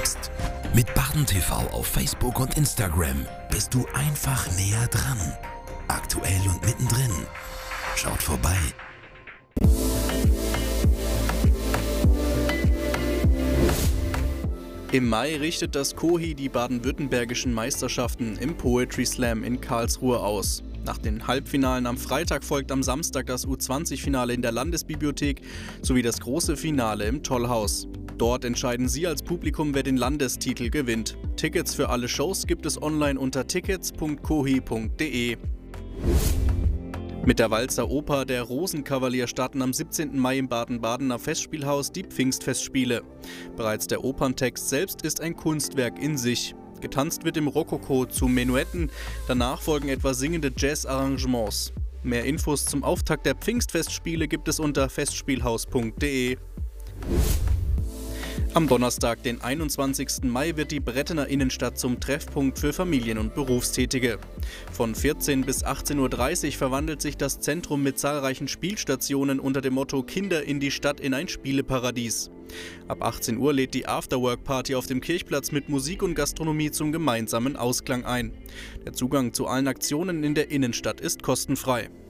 wächst. Mit Baden TV auf Facebook und Instagram bist du einfach näher dran. Aktuell und mittendrin. Schaut vorbei. Im Mai richtet das KOHI die baden-württembergischen Meisterschaften im Poetry Slam in Karlsruhe aus. Nach den Halbfinalen am Freitag folgt am Samstag das U20-Finale in der Landesbibliothek sowie das große Finale im Tollhaus. Dort entscheiden Sie als Publikum, wer den Landestitel gewinnt. Tickets für alle Shows gibt es online unter tickets.kohi.de. Mit der Walzer Oper Der Rosenkavalier starten am 17. Mai im Baden-Badener Festspielhaus die Pfingstfestspiele. Bereits der Operntext selbst ist ein Kunstwerk in sich. Getanzt wird im Rokoko zu Menuetten, danach folgen etwa singende Jazz-Arrangements. Mehr Infos zum Auftakt der Pfingstfestspiele gibt es unter festspielhaus.de. Am Donnerstag, den 21. Mai, wird die Brettener Innenstadt zum Treffpunkt für Familien- und Berufstätige. Von 14 bis 18:30 Uhr verwandelt sich das Zentrum mit zahlreichen Spielstationen unter dem Motto Kinder in die Stadt in ein Spieleparadies. Ab 18 Uhr lädt die Afterwork-Party auf dem Kirchplatz mit Musik und Gastronomie zum gemeinsamen Ausklang ein. Der Zugang zu allen Aktionen in der Innenstadt ist kostenfrei.